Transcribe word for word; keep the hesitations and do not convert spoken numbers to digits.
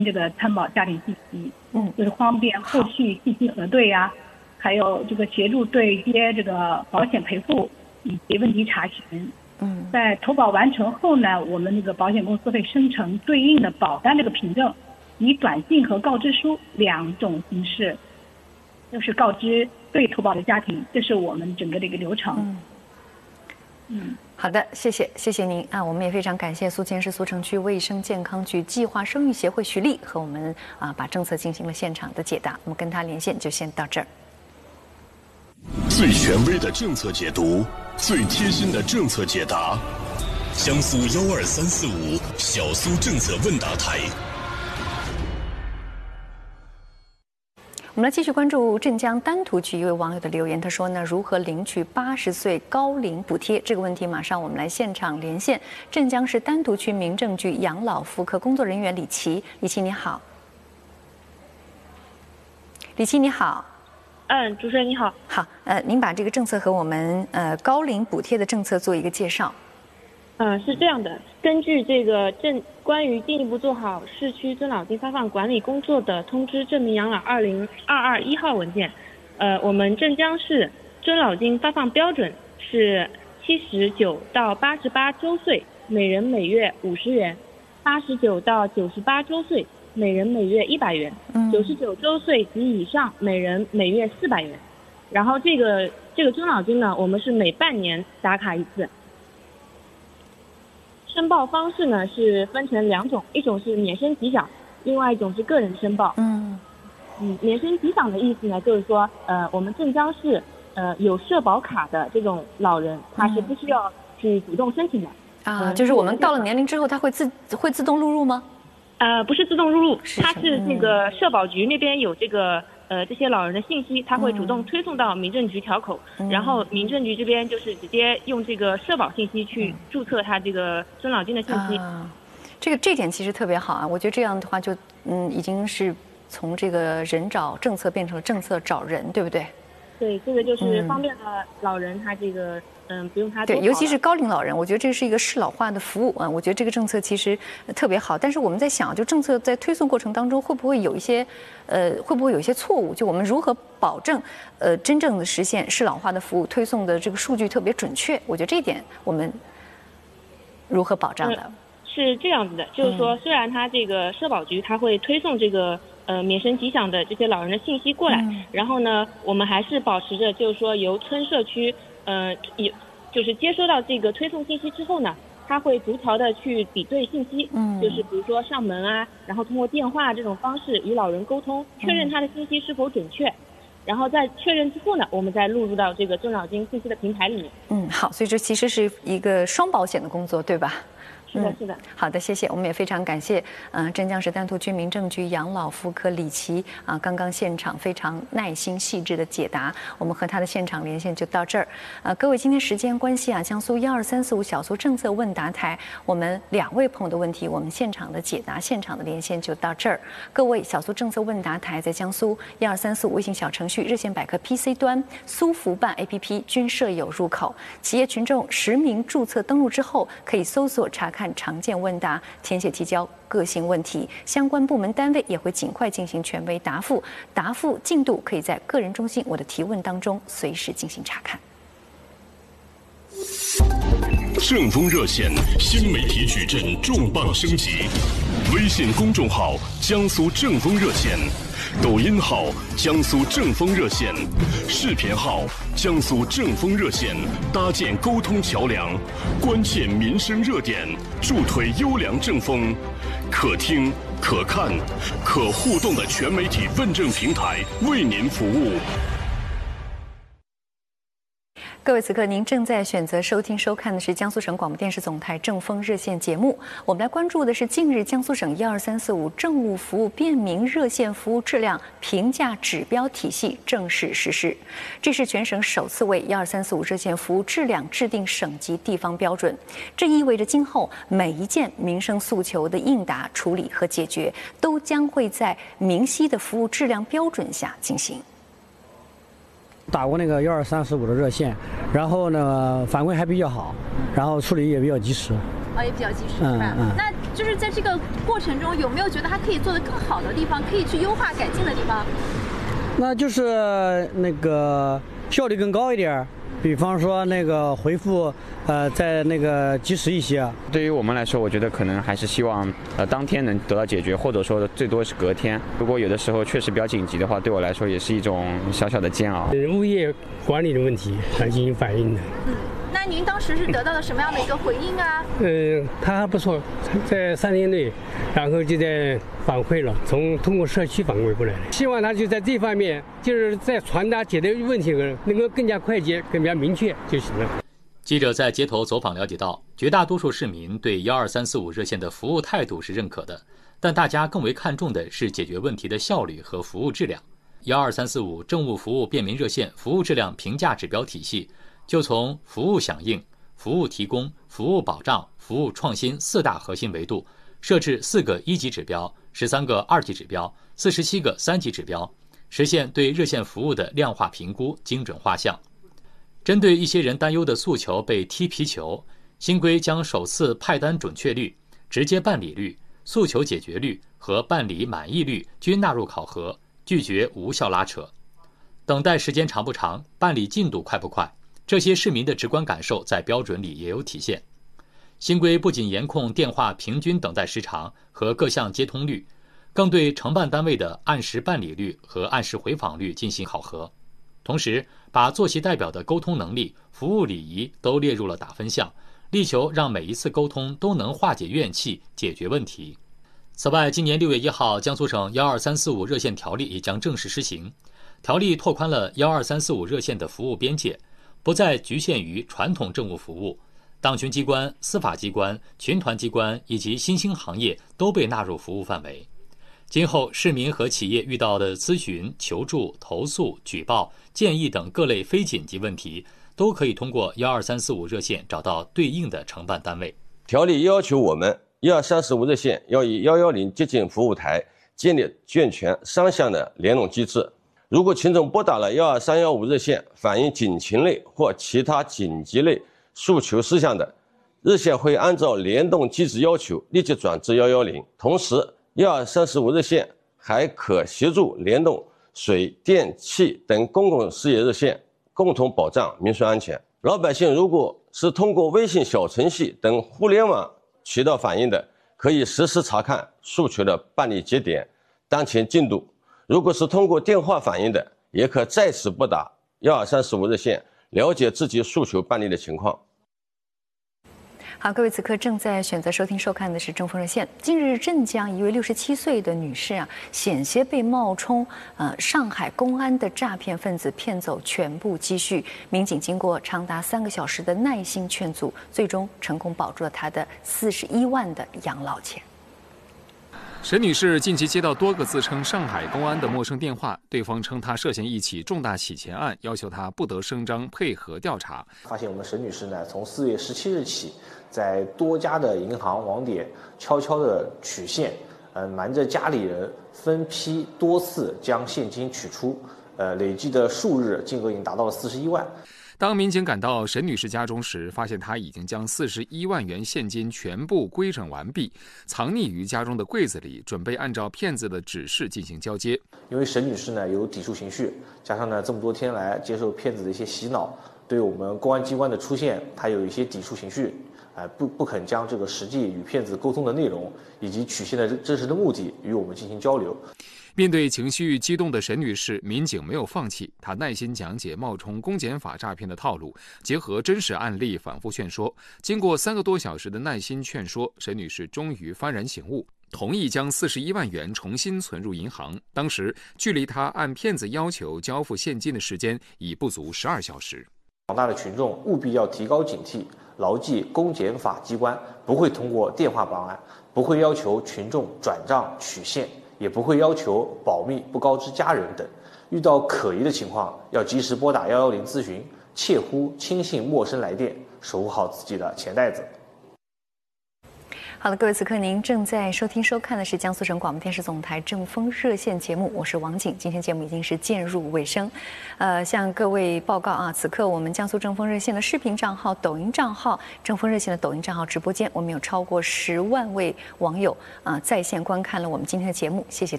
这个参保家庭信息，嗯，就是方便后续信息核对呀、啊，还有这个协助对接这个保险赔付以及问题查询。嗯，在投保完成后呢，我们那个保险公司会生成对应的保单这个凭证，以短信和告知书两种形式，就是告知对投保的家庭，这是我们整个的一个流程。嗯。嗯， 好的，谢谢，谢谢您啊！我们也非常感谢宿迁市苏城区卫生健康局计划生育协会徐丽和我们啊把政策进行了现场的解答。我们跟他连线就先到这儿。 最权威的政策解读，最贴心的政策解答，江苏幺二三四五小苏政策问答台。 我们来继续关注镇江丹徒区一位网友的留言，他说呢，如何领取八十岁高龄补贴这个问题，马上我们来现场连线镇江市丹徒区民政局养老妇科工作人员李琦。李琦你好。李琦你好。 嗯，主持人你好。 好，呃，您把这个政策和我们呃高龄补贴的政策做一个介绍。 嗯，是这样的，根据这个镇关于进一步做好市区尊老金发放管理工作的通知证明养老二零二二一号文件，呃，我们镇江市尊老金发放标准是七十九到八十八周岁每人每月五十元，八十九到九十八周岁每人每月一百元，九十九周岁及以上每人每月四百元。然后这个这个尊老金呢，我们是每半年打卡一次。申报方式呢是分成两种，一种是免申即享，另外一种是个人申报。嗯嗯，免申即享的意思呢，就是说，呃，我们镇江市呃有社保卡的这种老人，他是不需要去主动申请的。 啊、呃，就是我们到了年龄之后，他会自会自动录入吗？ 呃，不是自动录入，它是这个社保局那边有这个。呃，这些老人的信息，他会主动推送到民政局条口，嗯、然后民政局这边就是直接用这个社保信息去注册他这个尊老金的信息。 啊、这个这点其实特别好啊，我觉得这样的话就嗯，已经是从这个人找政策变成了政策找人，对不对？ 对，这个就是方便了老人他这个嗯不用他对，尤其是高龄老人，我觉得这是一个适老化的服务啊。我觉得这个政策其实特别好，但是我们在想，就政策在推送过程当中会不会有一些呃会不会有一些错误？就我们如何保证呃真正的实现适老化的服务推送的这个数据特别准确？我觉得这一点我们如何保障的？ 嗯、是这样子的，就是说，虽然他这个社保局他会推送这个。呃，免申即享的这些老人的信息过来，嗯、然后呢，我们还是保持着，就是说由村社区，呃，也就是接收到这个推送信息之后呢，他会逐条的去比对信息，嗯，就是比如说上门啊，然后通过电话这种方式与老人沟通，确认他的信息是否准确，嗯、然后在确认之后呢，我们再录入到这个尊老金信息的平台里面。 嗯，好，所以这其实是一个双保险的工作，对吧？ 是的，是的、嗯。 好的，谢谢。我们也非常感谢，嗯、呃，镇江市丹徒区民政局养老妇科李琦啊，刚刚现场非常耐心细致的解答。我们和他的现场连线就到这儿。呃，各位，今天时间关系啊，江苏幺二三四五小苏政策问答台，我们两位朋友的问题，我们现场的解答、现场的连线就到这儿。各位，小苏政策问答台在江苏幺二三四五微信小程序、热线百科 P C 端、苏福办 A P P 均设有入口。企业群众实名注册登录之后，可以搜索查看。看常见问答，填写提交个性问题，相关部门单位也会尽快进行权威答复。答复进度可以在个人中心我的提问当中随时进行查看。 正风热线新媒体矩阵重磅升级，微信公众号江苏正风热线，抖音号江苏正风热线，视频号江苏正风热线，搭建沟通桥梁，关切民生热点，助推优良正风，可听可看可互动的全媒体问政平台，为您服务。 各位，此刻您正在选择收听收看的是江苏省广播电视总台正风热线节目。我们来关注的是近日江苏省幺二三四五政务服务便民热线服务质量评价指标体系正式实施。这是全省首次为幺二三四五热线服务质量制定省级地方标准。这意味着今后每一件民生诉求的应答、处理和解决，都将会在明晰的服务质量标准下进行。 打过那个幺二三四五的热线，然后呢反馈还比较好，然后处理也比较及时。 哦，也比较及时，是吧？嗯嗯。那就是在这个过程中，有没有觉得他可以做得更好的地方，可以去优化改进的地方？ 那就是那个效率更高一点，比方说那个回复，呃，在那个及时一些。 对于我们来说，我觉得可能还是希望呃当天能得到解决，或者说最多是隔天。如果有的时候确实比较紧急的话，对我来说也是一种小小的煎熬。 物业管理的问题来进行反映的。 嗯，那您当时是得到了什么样的一个回应啊？ 嗯，他还不错，在三天内，然后就在反馈了，从通过社区反馈过来的。希望他就在这方面，就是在传达解决问题的能够更加快捷、更加明确就行了。 记者在街头走访了解到，绝大多数市民对幺二三四五热线的服务态度是认可的，但大家更为看重的是解决问题的效率和服务质量。幺二三四五政务服务便民热线服务质量评价指标体系，就从服务响应、服务提供、服务保障、服务创新四大核心维度，设置四个一级指标、十三个二级指标、四十七个三级指标，实现对热线服务的量化评估、精准画像。针对一些人担忧的诉求被踢皮球，新规将首次派单准确率、直接办理率、诉求解决率和办理满意率均纳入考核，拒绝无效拉扯。等待时间长不长，办理进度快不快，这些市民的直观感受在标准里也有体现。新规不仅严控电话平均等待时长和各项接通率，更对承办单位的按时办理率和按时回访率进行考核，同时把坐席代表的沟通能力、服务礼仪都列入了打分项，力求让每一次沟通都能化解怨气、解决问题。此外，今年六月一号，江苏省幺二三四五热线条例也将正式施行。条例拓宽了幺二三四五热线的服务边界，不再局限于传统政务服务，党群机关、司法机关、群团机关以及新兴行业都被纳入服务范围。今后市民和企业遇到的咨询、求助、投诉、举报、建议等各类非紧急问题，都可以通过幺二三四五热线找到对应的承办单位。 条例要求我们幺二三四五热线要以一一零接近服务台建立健全双向的联络机制。如果群众拨打了幺二三幺五热线反映警情类或其他紧急类诉求事项的，热线会按照联动机制要求立即转至一一零。同时幺二三四五热线还可协助联动水电气等公共事业热线，共同保障民生安全。老百姓如果是通过微信小程序等互联网渠道反映的，可以实时查看诉求的办理节点、当前进度。如果是通过电话反映的，也可再次拨打幺二三四五热线，了解自己诉求办理的情况。 好，各位此刻正在选择收听收看的是正风热线。近日，镇江一位六十七岁的女士啊，险些被冒充呃上海公安的诈骗分子骗走全部积蓄。民警经过长达三个小时的耐心劝阻，最终成功保住了她的四十一万的养老钱。 沈女士近期接到多个自称上海公安的陌生电话，对方称她涉嫌一起重大洗钱案，要求她不得声张，配合调查。 发现我们沈女士呢，从四月十七日起，在多家的银行网点悄悄地取现，呃，瞒着家里人分批多次将现金取出，呃，累计的数日金额已经达到了四十一万。 当民警赶到沈女士家中时，发现她已经将四十一万元现金全部规整完毕，藏匿于家中的柜子里，准备按照骗子的指示进行交接。 因为沈女士呢有抵触情绪，加上呢这么多天来接受骗子的一些洗脑，对我们公安机关的出现，她有一些抵触情绪，呃，不不肯将这个实际与骗子沟通的内容以及取现的真实的目的与我们进行交流。 面对情绪激动的沈女士，民警没有放弃，她耐心讲解冒充公检法诈骗的套路，结合真实案例反复劝说。经过三个多小时的耐心劝说，沈女士终于幡然醒悟，同意将四十一万元重新存入银行。当时距离她按骗子要求交付现金的时间已不足十二小时。 广大的群众务必要提高警惕，牢记公检法机关不会通过电话报案，不会要求群众转账取现，也不会要求保密不告知家人等。遇到可疑的情况，要及时拨打一一零咨询，切勿轻信陌生来电，守护好自己的钱袋子。 好了，各位，此刻您正在收听收看的是江苏省广播电视总台正风热线节目，我是王景。今天节目已经是渐入尾声，呃，向各位报告啊，此刻我们江苏正风热线的视频账号、抖音账号、正风热线的抖音账号直播间，我们有超过十万位网友啊、呃、在线观看了我们今天的节目，谢谢大家。